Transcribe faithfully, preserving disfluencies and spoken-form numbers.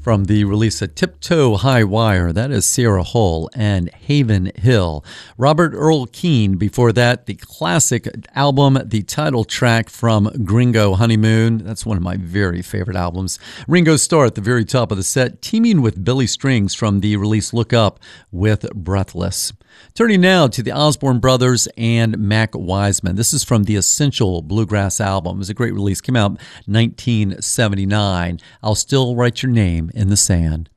From the release of Tiptoe High Wire, that is Sierra Hull and Haven Hill. Robert Earl Keen, before that, the classic album, the title track from Gringo Honeymoon. That's one of my very favorite albums. Ringo Starr at the very top of the set, teaming with Billy Strings from the release Look Up with Breathless. Turning now to the Osborne Brothers and Mac Wiseman. This is from the Essential Bluegrass album. It was a great release. Came out nineteen seventy-nine. I'll Still Write Your Name in the Sand.